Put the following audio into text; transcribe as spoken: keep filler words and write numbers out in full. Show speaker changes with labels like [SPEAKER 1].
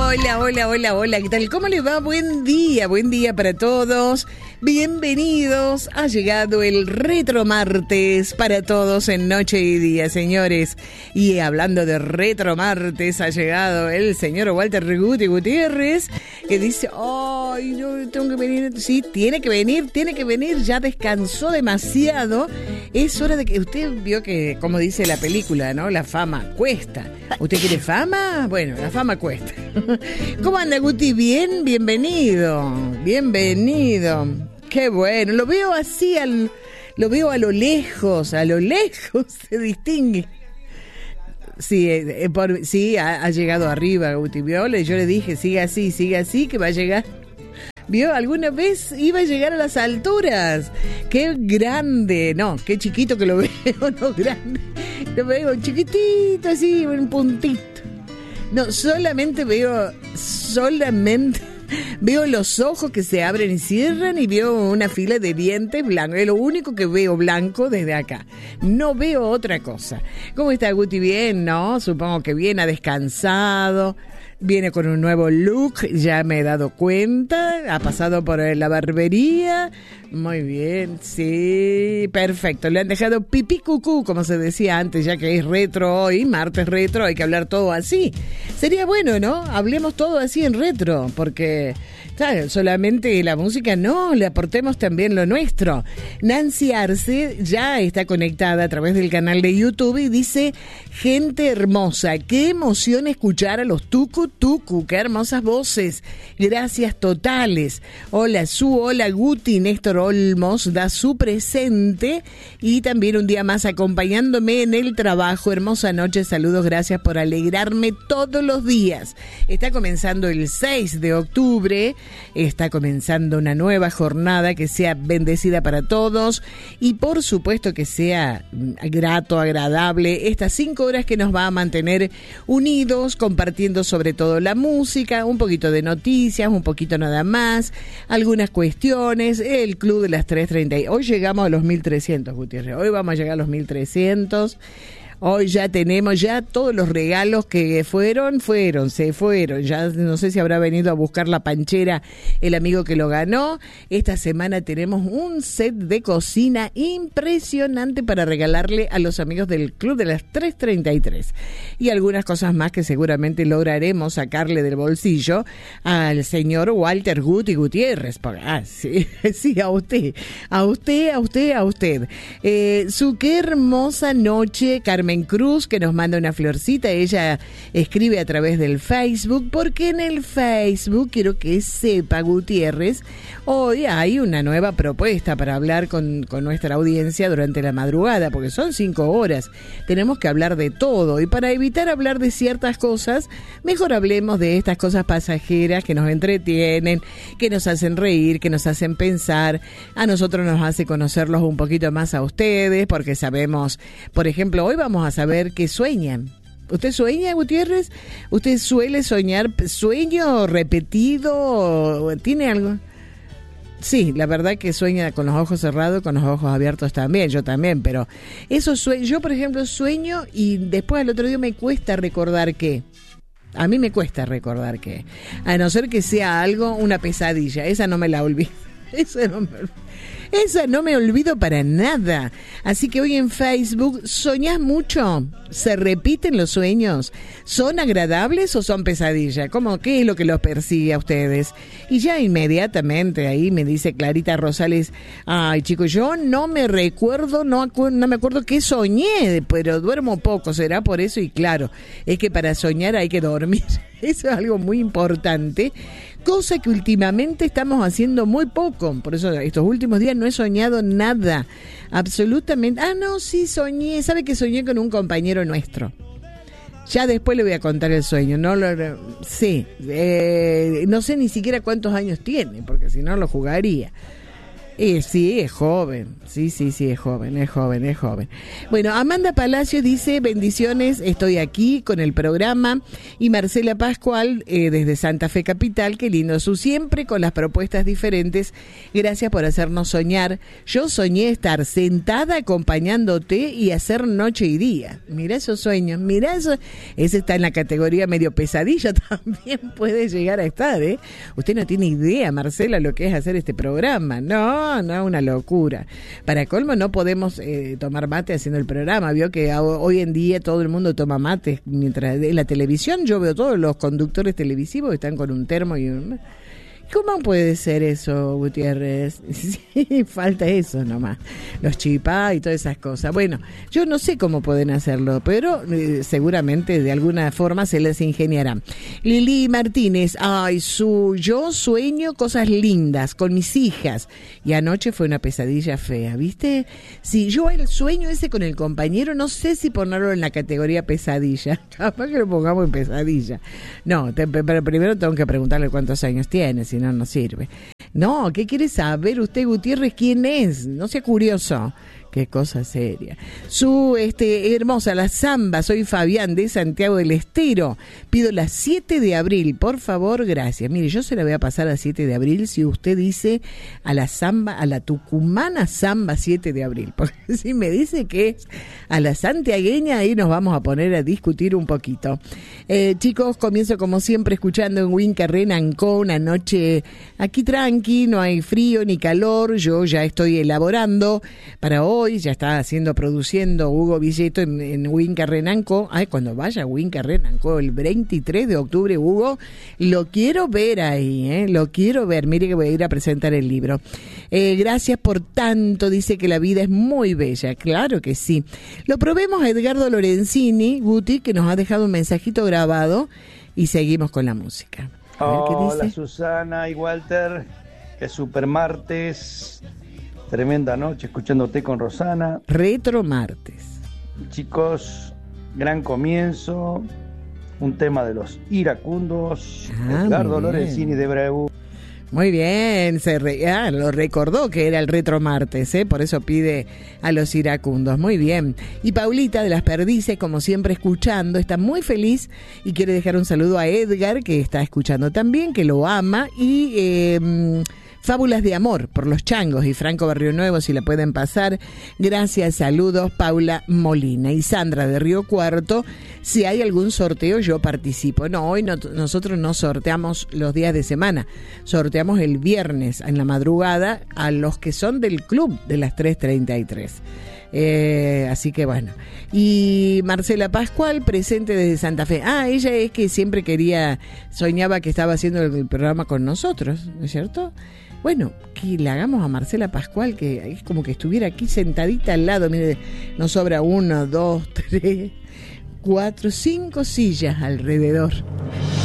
[SPEAKER 1] Hola, hola, hola, hola, ¿qué tal? ¿Cómo les va? Buen día, buen día para todos. Bienvenidos. Ha llegado el Retro Martes para todos en noche y día, señores. Y hablando de Retro Martes, ha llegado el señor Walter Guti Gutiérrez, que dice, ay, yo tengo que venir. Sí, tiene que venir, tiene que venir. Ya descansó demasiado. Es hora de que... Usted vio que, como dice la película, ¿no? La fama cuesta. ¿Usted quiere fama? Bueno, la fama cuesta. ¿Cómo anda, Guti? Bien, bienvenido. Bienvenido. Qué bueno. Lo veo así, al, lo veo a lo lejos, a lo lejos se distingue. Sí, eh, por, sí ha, ha llegado arriba, Guti Viola, y yo le dije, sigue así, sigue así, que va a llegar. ¿Vio? ¿Alguna vez iba a llegar a las alturas? ¡Qué grande! No, qué chiquito que lo veo, no grande. Lo veo chiquitito, así, un puntito. No, solamente veo, solamente veo los ojos que se abren y cierran y veo una fila de dientes blancos. Es lo único que veo blanco desde acá. No veo otra cosa. ¿Cómo está, Guti? Bien, ¿no? Supongo que bien, ha descansado. Viene con un nuevo look, ya me he dado cuenta, ha pasado por la barbería, muy bien, sí, perfecto, le han dejado pipí cucú, como se decía antes, ya que es retro hoy, martes retro, hay que hablar todo así. Sería bueno, ¿no? Hablemos todo así en retro, porque, claro, solamente la música no, le aportemos también lo nuestro. Nancy Arce ya está conectada a través del canal de YouTube y dice, gente hermosa, qué emoción escuchar a los Tucu Tucu, qué hermosas voces, gracias totales. Hola Su, hola Guti, Néstor Olmos da su presente y también un día más acompañándome en el trabajo. Hermosa noche, saludos, gracias por alegrarme todos los días. Está comenzando el seis de octubre, está comenzando una nueva jornada, que sea bendecida para todos y por supuesto que sea grato, agradable, estas cinco horas que nos va a mantener unidos, compartiendo sobre todo la música, un poquito de noticias, un poquito nada más, algunas cuestiones, el club de las tres treinta. Hoy llegamos a los mil trescientos, Gutiérrez, hoy vamos a llegar a los mil trescientos. Hoy ya tenemos ya todos los regalos que fueron, fueron, se fueron. Ya no sé si habrá venido a buscar la panchera el amigo que lo ganó. Esta semana tenemos un set de cocina impresionante para regalarle a los amigos del Club de las tres treinta y tres. Y algunas cosas más que seguramente lograremos sacarle del bolsillo al señor Walter Guti Gutiérrez. Ah, sí, sí, a usted, a usted, a usted, a usted. Eh, su qué hermosa noche, Carmen Cruz, que nos manda una florcita. Ella escribe a través del Facebook, porque en el Facebook, quiero que sepa, Gutiérrez, hoy hay una nueva propuesta para hablar con, con nuestra audiencia durante la madrugada, porque son cinco horas, tenemos que hablar de todo, y para evitar hablar de ciertas cosas, mejor hablemos de estas cosas pasajeras que nos entretienen, que nos hacen reír, que nos hacen pensar, a nosotros nos hace conocerlos un poquito más a ustedes, porque sabemos, por ejemplo, hoy vamos a saber qué sueñan. ¿Usted sueña, Gutiérrez? ¿Usted suele soñar sueño repetido? ¿Tiene algo? Sí, la verdad que sueña con los ojos cerrados, con los ojos abiertos también, yo también, pero eso sue- yo por ejemplo sueño y después al otro día me cuesta recordar qué. A mí me cuesta recordar qué. A no ser que sea algo, una pesadilla, esa no me la olvido. Esa no me olvido. Esa no me olvido para nada. Así que hoy en Facebook, ¿soñás mucho? ¿Se repiten los sueños? ¿Son agradables o son pesadillas? ¿Cómo, qué es lo que los persigue a ustedes? Y ya inmediatamente ahí me dice Clarita Rosales, ay chicos, yo no me recuerdo, no, acu- no me acuerdo qué soñé, pero duermo poco, será por eso. Y claro, es que para soñar hay que dormir. Eso es algo muy importante, cosa que últimamente estamos haciendo muy poco. Por eso estos últimos días no he soñado nada, absolutamente. Ah, no, sí soñé, ¿sabe que soñé con un compañero nuestro? Ya después le voy a contar el sueño. No lo, sí, eh, no sé ni siquiera cuántos años tiene, porque si no lo jugaría. Eh, sí, es joven, sí, sí, sí, es joven, es joven, es joven. Bueno, Amanda Palacio dice, bendiciones, estoy aquí con el programa. Y Marcela Pascual, eh, desde Santa Fe Capital, qué lindo, su siempre con las propuestas diferentes. Gracias por hacernos soñar. Yo soñé estar sentada acompañándote y hacer noche y día. Mirá esos sueños, mirá eso. Ese está en la categoría medio pesadilla, también puede llegar a estar, ¿eh? Usted no tiene idea, Marcela, lo que es hacer este programa, no. No, no, una locura. Para colmo no podemos eh, tomar mate haciendo el programa. Vio que a, hoy en día todo el mundo toma mate. Mientras en la televisión yo veo todos los conductores televisivos que están con un termo y un... ¿Cómo puede ser eso, Gutiérrez? Sí, falta eso nomás. Los chipá y todas esas cosas. Bueno, yo no sé cómo pueden hacerlo, pero eh, seguramente de alguna forma se les ingeniará. Lili Martínez, ay, su, yo sueño cosas lindas con mis hijas. Y anoche fue una pesadilla fea, ¿viste? Sí, yo el sueño ese con el compañero, no sé si ponerlo en la categoría pesadilla. Capaz que lo pongamos en pesadilla. No, te, pero primero tengo que preguntarle cuántos años tiene, si no, no sirve. No, ¿qué quiere saber usted, Gutiérrez? ¿Quién es? No sea curioso. Qué cosa seria. Su este hermosa, la Zamba, soy Fabián de Santiago del Estero. Pido la siete de abril, por favor, gracias. Mire, yo se la voy a pasar a siete de abril si usted dice a la Zamba, a la tucumana Zamba siete de abril. Porque si me dice que es a la santiagueña, ahí nos vamos a poner a discutir un poquito. Eh, chicos, comienzo como siempre escuchando en Wincarren Ancó, una noche aquí tranqui, no hay frío ni calor. Yo ya estoy elaborando para hoy. Hoy ya está haciendo, produciendo Hugo Villeto en, en Wincarren Ancó. Ay, cuando vaya a Wincarren Ancó el veintitrés de octubre, Hugo, lo quiero ver ahí, ¿eh? Lo quiero ver. Mire que voy a ir a presentar el libro. Eh, gracias por tanto, dice que la vida es muy bella. Claro que sí. Lo probemos a Edgardo Lorenzini, Guti, que nos ha dejado un mensajito grabado y seguimos con la música. A ver, ¿qué dice?
[SPEAKER 2] Hola Susana y Walter, es super martes. Tremenda noche escuchándote con Rosana.
[SPEAKER 1] Retro martes.
[SPEAKER 2] Chicos, gran comienzo. Un tema de los iracundos.
[SPEAKER 1] Ah,
[SPEAKER 2] Edgardo Lorenzini de Breu.
[SPEAKER 1] Muy bien, se re, ah, lo recordó que era el retro martes, ¿eh? Por eso pide a los iracundos. Muy bien. Y Paulita de Las Perdices, como siempre escuchando, está muy feliz y quiere dejar un saludo a Edgar, que está escuchando también, que lo ama. Y... Eh, Fábulas de amor por los changos y Franco Barrio Nuevo, si la pueden pasar. Gracias, saludos, Paula Molina. Y Sandra de Río Cuarto, si hay algún sorteo yo participo. No, hoy no, nosotros no sorteamos los días de semana, sorteamos el viernes en la madrugada a los que son del club de las tres treinta y tres. Eh, así que bueno. Y Marcela Pascual, presente desde Santa Fe. Ah, ella es que siempre quería, soñaba que estaba haciendo el, el programa con nosotros, ¿no es cierto? Bueno, que le hagamos a Marcela Pascual, que es como que estuviera aquí sentadita al lado. Mire, nos sobra uno, dos, tres, cuatro, cinco sillas alrededor.